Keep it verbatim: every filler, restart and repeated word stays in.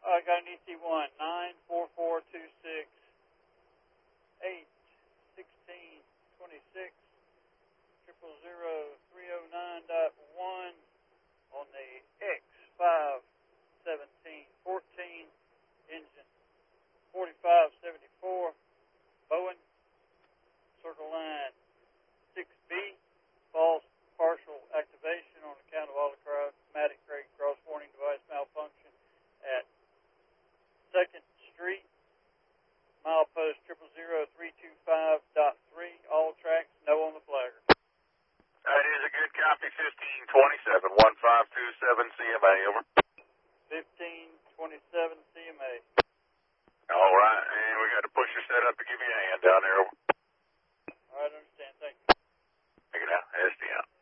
I got an E C one, nine four four two six, eight sixteen twenty-six, triple zero three oh nine dot one on the X five seventeen fourteen engine, forty-five seventy-four, Boeing, circle line six B, false partial activation on account of automatic brake cross warning device malfunction at second Street, milepost triple zero three two five dot three, all tracks, no on the flagger. That is a good copy, fifteen twenty-seven, one five two seven C M A, over. fifteen twenty-seven C M A. All right, and we got to push your set up to give you a hand down there, over. All right, understand, thank you. Take it out, S D out.